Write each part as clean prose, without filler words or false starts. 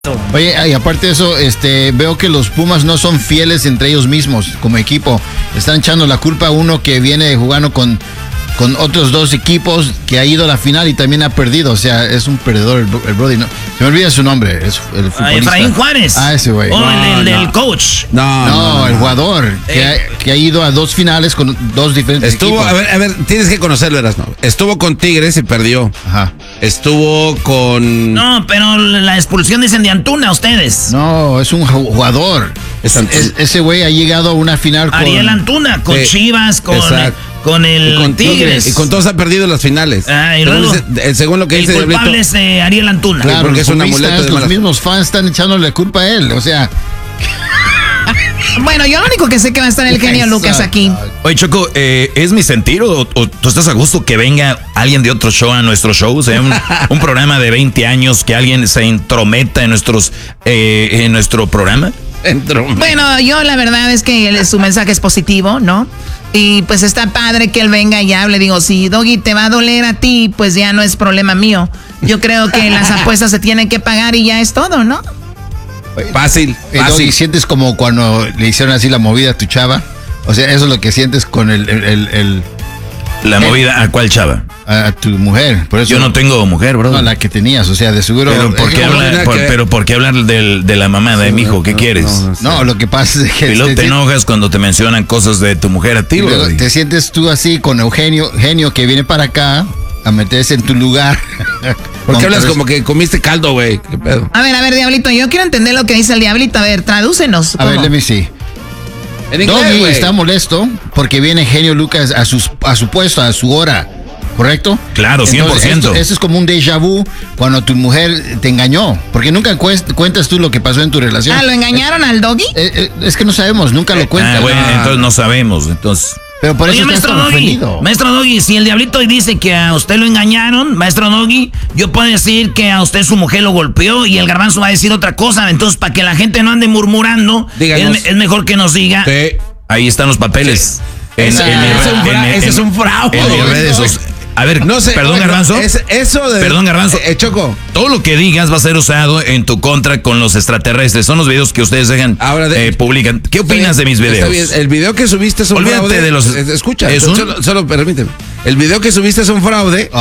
Oye, y aparte de eso, veo que los Pumas no son fieles entre ellos mismos como equipo. Están echando la culpa a uno que viene jugando con otros dos equipos, que ha ido a la final y también ha perdido. O sea, es un perdedor el Brody. No, se me olvida su nombre, es el futbolista. Efraín Juárez. Ese güey. El del coach. No, el jugador que ha ido a dos finales con dos diferentes equipos. A ver, tienes que conocerlo, Erasmo. Estuvo con Tigres y perdió. Ajá. Estuvo con... No, pero la expulsión dicen de Antuna, ustedes. No, es un jugador. Ese güey ha llegado a una final con... Ariel Antuna, con Chivas, con Tigres. Y con todos ha perdido las finales. Y luego, según lo que dice el culpable es Ariel Antuna. Claro, porque es un amuleto de los mismos fans están echándole culpa a él, o sea... Bueno, yo lo único que sé que va a estar el genio Lucas aquí. Oye, Choco, ¿es mi sentir o tú estás a gusto que venga alguien de otro show a nuestro show? O sea, un programa de 20 años, que alguien se intrometa en nuestro programa. Bueno, yo la verdad es que su mensaje es positivo, ¿no? Y pues está padre que él venga y hable. Digo, si Doggy te va a doler a ti, pues ya no es problema mío. Yo creo que las apuestas se tienen que pagar y ya es todo, ¿no? Fácil. Doggy, ¿sientes como cuando le hicieron así la movida a tu chava? O sea, eso es lo que sientes con ¿La movida a cuál chava? A tu mujer. Por eso, yo no tengo mujer, bro. No, la que tenías, o sea, de seguro... Pero ¿por qué hablar de la mamá de mi hijo? ¿Qué quieres? No, lo que pasa es que... Y luego te enojas cuando te mencionan cosas de tu mujer a ti, bro. Te sientes tú así con Eugenio que viene para acá a meterse en tu lugar. ¿Por qué hablas como que comiste caldo, güey? ¿Qué pedo? A ver, Diablito, yo quiero entender lo que dice el Diablito. A ver, tradúcenos. A ver, let me see. Doggy está molesto porque viene Genio Lucas a su puesto, a su hora, ¿correcto? Claro, 100%. Entonces, eso es como un déjà vu cuando tu mujer te engañó, porque nunca cuentas tú lo que pasó en tu relación. ¿Lo engañaron al Doggy? Es que no sabemos, nunca lo cuentas. Bueno, entonces no sabemos, entonces... Pero por eso maestro Doggy, si el Diablito dice que a usted lo engañaron, maestro Doggy, yo puedo decir que a usted su mujer lo golpeó y el Garbanzo va a decir otra cosa. Entonces, para que la gente no ande murmurando, es mejor que nos diga. Sí. Ahí están los papeles. Ese es un fraude. En mis redes sociales. A ver, no sé, perdón, Garbanzo. Perdón, Garbanzo. Choco. Todo lo que digas va a ser usado en tu contra con los extraterrestres. Son los videos que ustedes dejan, publican. ¿Qué opinas de mis videos? Está bien. El video que subiste es un fraude. Olvídate de los... Escucha, solo permíteme. El video que subiste es un fraude.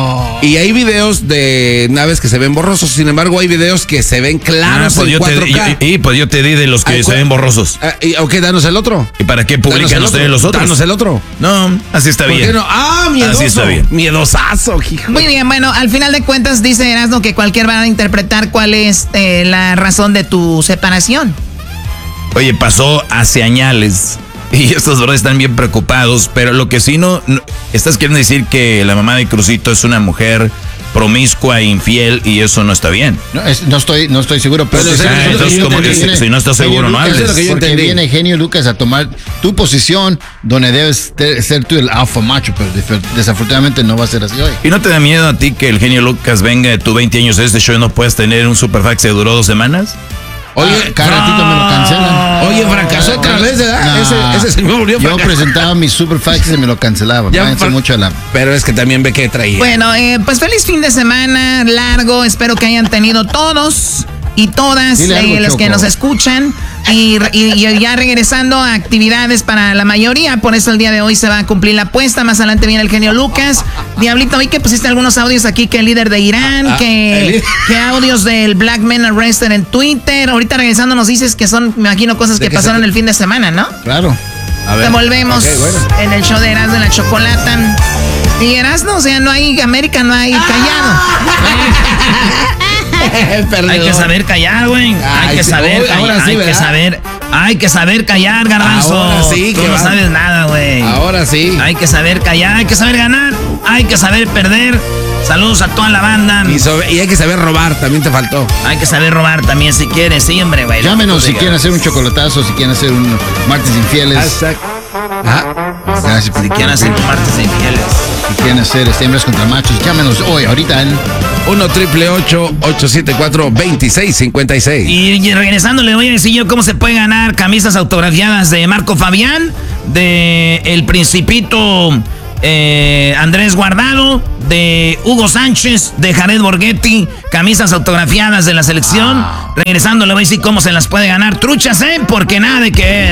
Y hay videos de naves que se ven borrosos. Sin embargo, hay videos que se ven claros en 4K. Pues yo te di de los que se ven borrosos. Ok, danos el otro. ¿Y para qué publican ustedes los otros? Danos el otro. No, así está bien. ¿Por qué no? Miedoso. Así está bien. Miedosazo, hijo. Muy bien, bueno, al final de cuentas dice Erasmo que cualquier va a interpretar cuál es la razón de tu separación. Oye, pasó hace años y estos dos están bien preocupados, pero lo que sí no estás queriendo decir que la mamá de Crucito es una mujer promiscua e infiel y eso no está bien. No estoy seguro, pero entonces si no estás seguro no hables. Porque viene Genio Lucas a tomar tu posición donde debes ser tú el alfa macho, pero desafortunadamente no va a ser así hoy. ¿Y no te da miedo a ti que el Genio Lucas venga de tu 20 años de este show y no puedas tener un superfax que duró 2 semanas? Oye, cada ratito me lo cancelan. Oye, fracasó otra vez, ¿verdad? Ese señor murió. Yo presentaba mis superfax y me lo cancelaban. Pero es que también ve que traía. Bueno, pues feliz fin de semana largo. Espero que hayan tenido todos y todas los que nos escuchan. Y ya regresando a actividades para la mayoría. Por eso el día de hoy se va a cumplir la apuesta. Más adelante viene el Genio Lucas. Diablito, hoy que pusiste algunos audios aquí, que el líder de Irán, que audios del Black Men Arrested en Twitter. Ahorita regresando nos dices que son, me imagino, cosas que pasaron el fin de semana, ¿no? Claro. A ver. Te volvemos en el show de Erasmo en la Chocolata. Y Erasmo, o sea, no hay América, no hay callado. Hay que saber callar, güey. Hay que saber callar. Hay que saber callar, Garbanzo. Ahora sí, tú no sabes nada, güey. Ahora sí. Hay que saber callar, hay que saber ganar, hay que saber perder. Saludos a toda la banda. Y hay que saber robar, también te faltó. Hay que saber robar también si quieres, sí, hombre, güey. Llámenos si quieren hacer un chocolatazo, si quieren hacer un martes infieles. Si quieren hacer un martes infieles. Si quieren hacer hembras contra machos, llámenos hoy, ahorita en 1-888-874-2656. Y regresando le voy a decir yo cómo se puede ganar camisas autografiadas de Marco Fabián, de El Principito Andrés Guardado, de Hugo Sánchez, de Jared Borghetti, camisas autografiadas de la selección. Regresando le voy a decir cómo se las puede ganar. Truchas, porque nada de que